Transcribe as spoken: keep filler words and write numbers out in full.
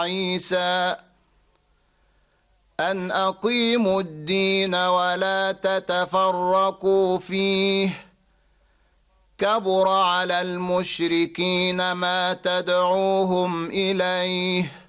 عيسى أن أقيموا الدين ولا تتفرقوا فيه كبر على المشركين ما تدعوهم إليه